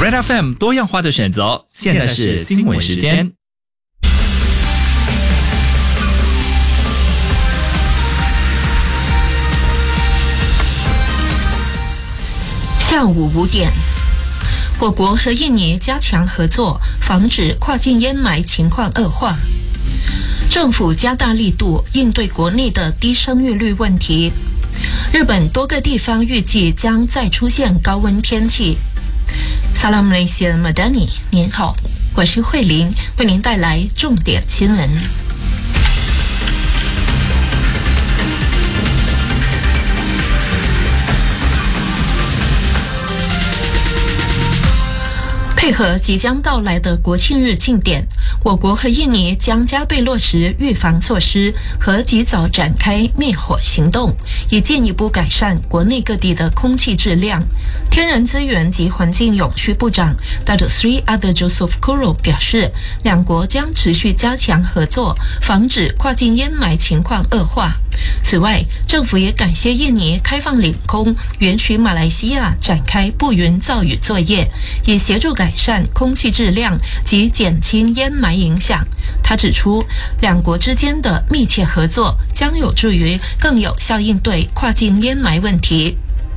Red FM 多样化的选择，现在是新闻时间。 下午5点，我国和印尼加强合作，防止跨境淹埋情况恶化。政府加大力度应对国内的低生育率问题。日本多个地方预计将再出现高温天气。Salam Malaysia Madani， 您好，我是慧玲，为您带来重点新闻。配合即将到来的国庆日庆典，我国和印尼将加倍落实预防措施和及早展开灭火行动，以进一步改善国内各地的空气质量。天然资源及环境永续部长 Datuk Seri Adil Joseph Kuro 表示，两国将持续加强合作，防止跨境淹埋情况恶化。此外，政府也感谢印尼开放领空，允许马来西亚展开布云造雨作业，以协助改善空气质量及减轻淹埋影响。他指出，两国之间的密切合作将有助于更有效应对跨境淹埋问题。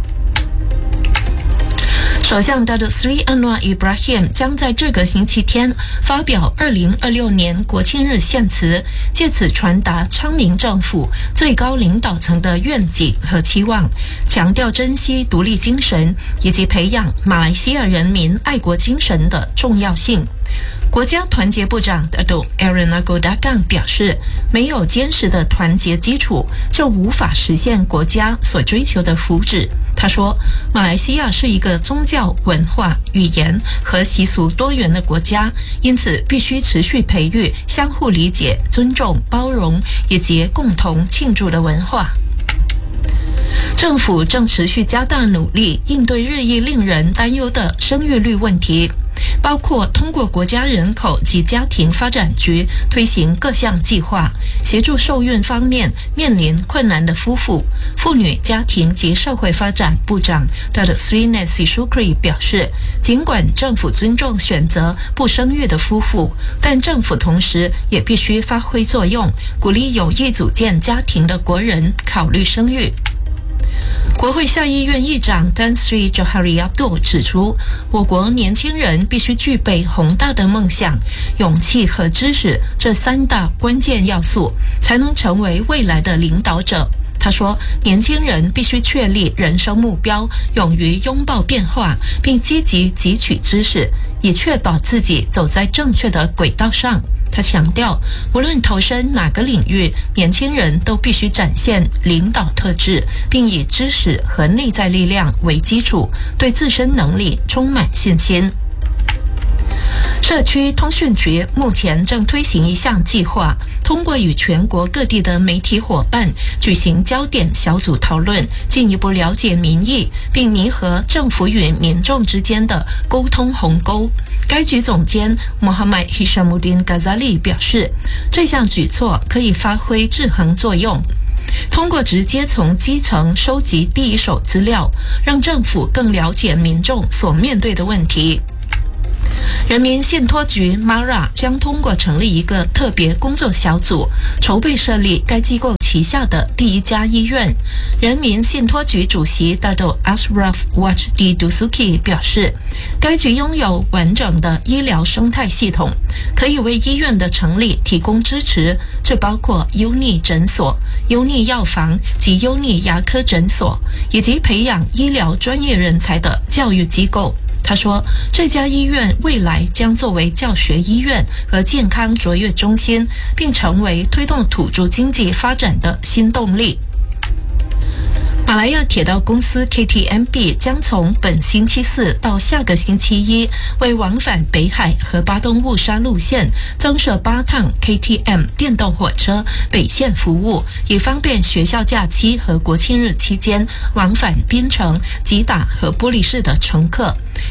首相 Datuk Seri Anwar Ibrahim 将在这个星期天发表2026年国庆日献词，借此传达昌明政府最高领导层的愿景和期望，强调珍惜独立精神以及培养马来西亚人民爱国精神的重要性。国家团结部长 Datuk Aaron Agodagan 表示，没有坚实的团结基础，就无法实现国家所追求的福祉。他说，马来西亚是一个宗教、文化、语言和习俗多元的国家，因此必须持续培育相互理解、尊重、包容以及共同庆祝的文化。政府正持续加大努力应对日益令人担忧的生育率问题，包括通过国家人口及家庭发展局推行各项计划，协助受孕方面面临困难的夫妇。妇女、家庭及社会发展部长 Datuk Seri Nancy Shukri 表示，尽管政府尊重选择不生育的夫妇，但政府同时也必须发挥作用，鼓励有意组建家庭的国人考虑生育。国会下议院议长 Tan Sri Johari Abdul 指出，我国年轻人必须具备宏大的梦想、勇气和知识这3大关键要素，才能成为未来的领导者。他说，年轻人必须确立人生目标，勇于拥抱变化，并积极汲取知识，以确保自己走在正确的轨道上。他强调，无论投身哪个领域，年轻人都必须展现领导特质，并以知识和内在力量为基础，对自身能力充满信心。社区通讯局目前正推行一项计划，通过与全国各地的媒体伙伴举行焦点小组讨论，进一步了解民意，并弥合政府与民众之间的沟通鸿沟。该局总监 Muhammad Hishamuddin Ghazali 表示，这项举措可以发挥制衡作用，通过直接从基层收集第一手资料，让政府更了解民众所面对的问题。人民信托局 MARA 将通过成立一个特别工作小组，筹备设立该机构旗下的第一家医院。人民信托局主席 Datuk Ashraf Wajdi Dusuki 表示，该局拥有完整的医疗生态系统，可以为医院的成立提供支持，这包括优逆诊所、优逆药房及优逆牙科诊所，以及培养医疗专业人才的教育机构。他说，这家医院未来将作为教学医院和健康卓越中心，并成为推动土著经济发展的新动力。马来亚铁道公司 KTMB 将从本星期4到下个星期1为往返北海和巴东雾沙路线增设8趟 KTM 电动火车北线服务，以方便学校假期和国庆日期间往返槟城、吉打和玻璃市的乘客。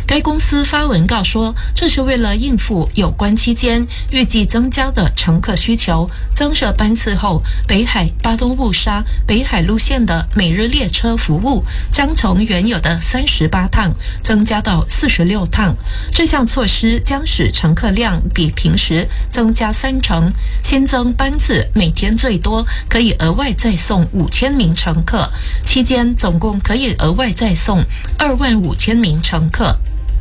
该公司发文告说，这是为了应付有关期间预计增加的乘客需求。增设班次后，北海、巴东雾沙、北海路线的每日列车服务将从原有的38趟增加到46趟。这项措施将使乘客量比平时增加30%，新增班次每天最多可以额外再送5000名乘客，期间总共可以额外再送25000名乘客。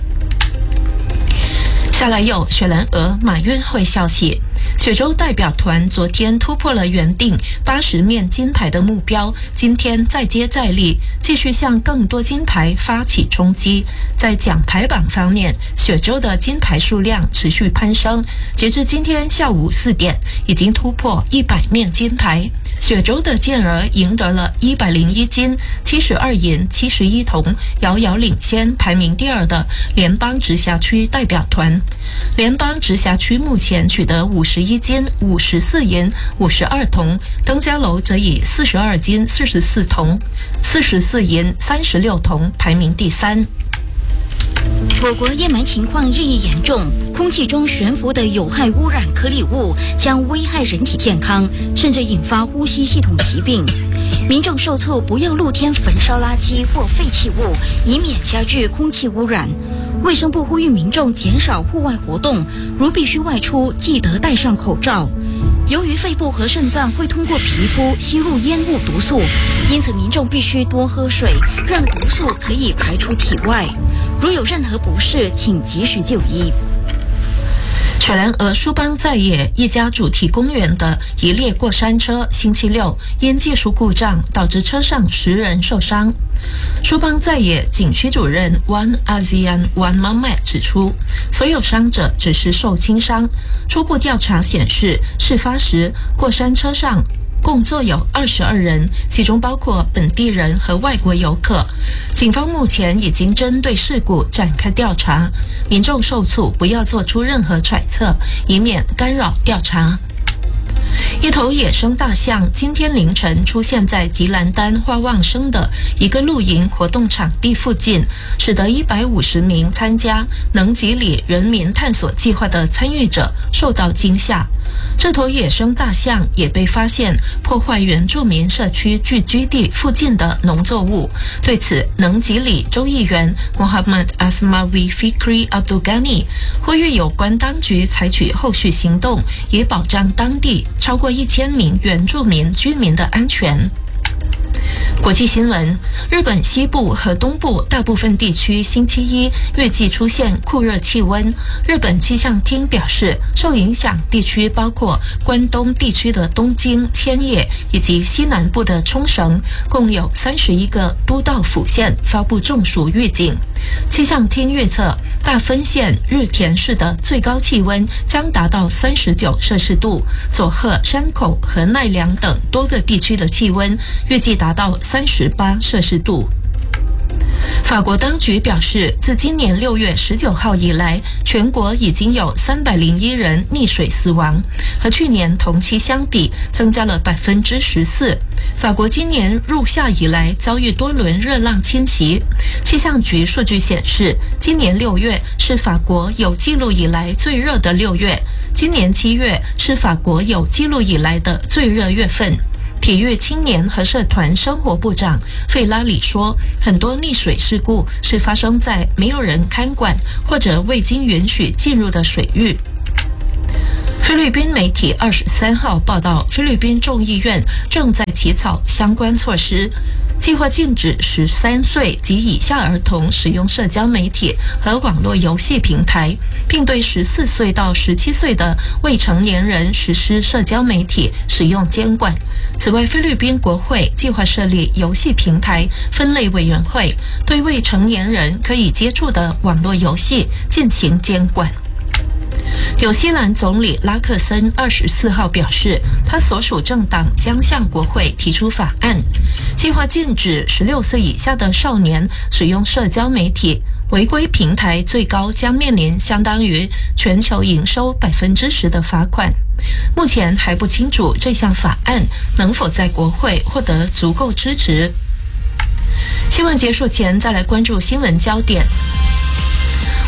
下来有雪兰莪马运会消息。雪州代表团昨天突破了原定80面金牌的目标，今天再接再厉，继续向更多金牌发起冲击。在奖牌榜方面，雪州的金牌数量持续攀升，截至今天下午4点，已经突破100面金牌。雪州的健儿赢得了101金、72银、71铜，遥遥领先排名第2的联邦直辖区代表团。联邦直辖区目前取得51金、54银、52铜，登嘉楼则以42金、44铜、44银、36铜排名第3。 我国烟霾情况日益严重，空气中悬浮的有害污染颗粒物将危害人体健康，甚至引发呼吸系统疾病。民众受促不要露天焚烧垃圾或废弃物，以免加剧空气污染。卫生部呼吁民众减少户外活动，如必须外出，记得戴上口罩。由于肺部和肾脏会通过皮肤吸入烟雾毒素，因此民众必须多喝水，让毒素可以排出体外。如有任何不适，请及时就医。 雪兰莪舒邦在野一家主题公园的一列过山车星期六因技术故障导致车上10人受伤。舒邦在野景区主任 Wan Azian Wan Mamet 指出，所有伤者只是受轻伤。初步调查显示，事发时过山车上共坐有22人，其中包括本地人和外国游客。警方目前已经针对事故展开调查，民众受促不要做出任何揣测，以免干扰调查。一头野生大象今天凌晨出现在吉兰丹花旺生的一个露营活动场地附近，使得150名参加能吉里人民探索计划的参与者受到惊吓。这头野生大象也被发现破坏原住民社区聚居地附近的农作物。对此，能吉里州议员 Muhammad Asmawi Fikri Abdul Ghani 呼吁有关当局采取后续行动，以保障当地超过1000名原住民居民的安全。国际新闻：日本西部和东部大部分地区星期一预计出现酷热气温。日本气象厅表示，受影响地区包括关东地区的东京、千叶以及西南部的冲绳，共有31个都道府县发布中暑预警。气象厅预测，大分县日田市的最高气温将达到39摄氏度，佐贺、山口和奈良等多个地区的气温预计达到38摄氏度。法国当局表示，自今年6月19号以来，全国已经有301人溺水死亡，和去年同期相比增加了14%。法国今年入夏以来遭遇多轮热浪侵袭。气象局数据显示，今年6月是法国有记录以来最热的6月，今年7月是法国有记录以来的最热月份。体育青年和社团生活部长费拉里说，很多溺水事故是发生在没有人看管或者未经允许进入的水域。菲律宾媒体23号报道，菲律宾众议院正在起草相关措施，计划禁止13岁及以下儿童使用社交媒体和网络游戏平台，并对14岁到17岁的未成年人实施社交媒体使用监管。此外，菲律宾国会计划设立游戏平台分类委员会，对未成年人可以接触的网络游戏进行监管。纽西兰总理拉克森24号表示，他所属政党将向国会提出法案，计划禁止16岁以下的少年使用社交媒体，违规平台最高将面临相当于全球营收10%的罚款。目前还不清楚这项法案能否在国会获得足够支持。新闻结束前，再来关注新闻焦点。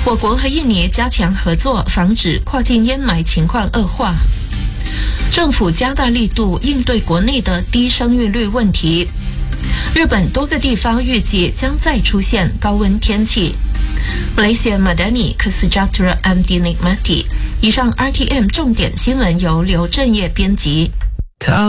我国和印尼加强合作，防止跨境烟霾情况恶化。政府加大力度应对国内的低生育率问题。日本多个地方预计将再出现高温天气。Malaysia Madani Kesejahteraan Dinikmati。以上 RTM 重点新闻由刘振业编辑。